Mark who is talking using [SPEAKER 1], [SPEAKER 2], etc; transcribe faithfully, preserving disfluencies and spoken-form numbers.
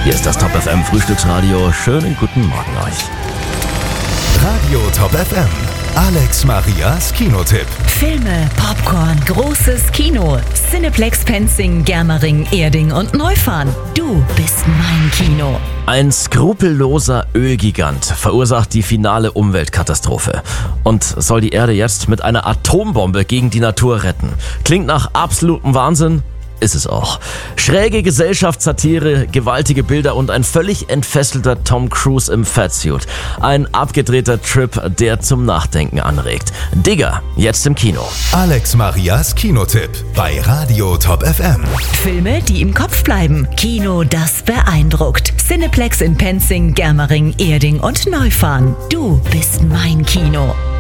[SPEAKER 1] Hier ist das Top F M Frühstücksradio. Schönen guten Morgen euch.
[SPEAKER 2] Radio Top F M. Alex Marias Kinotipp.
[SPEAKER 3] Filme, Popcorn, großes Kino. Cineplex Penzing, Germering, Erding und Neufahren. Du bist mein Kino.
[SPEAKER 1] Ein skrupelloser Ölgigant verursacht die finale Umweltkatastrophe und soll die Erde jetzt mit einer Atombombe gegen die Natur retten. Klingt nach absolutem Wahnsinn? Ist es auch. Schräge Gesellschaftssatire, gewaltige Bilder und ein völlig entfesselter Tom Cruise im Fatsuit. Ein abgedrehter Trip, der zum Nachdenken anregt. Digger, jetzt im Kino.
[SPEAKER 2] Alex Marias Kinotipp bei Radio Top F M.
[SPEAKER 3] Filme, die im Kopf bleiben. Kino, das beeindruckt. Cineplex in Penzing, Germering, Erding und Neufahren. Du bist mein Kino.